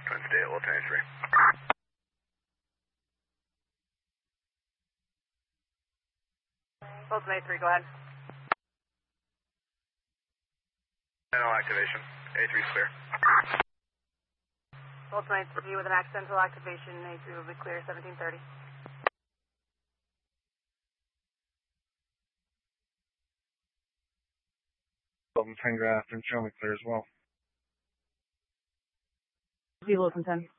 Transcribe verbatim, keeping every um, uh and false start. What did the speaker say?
Twin State, Little twenty-three. Little twenty-three, go ahead. Channel activation, A three clear. Little twenty-three with an accidental activation, A three will be clear, seventeen thirty. Golden Tango after and show me clear as well. Little ten.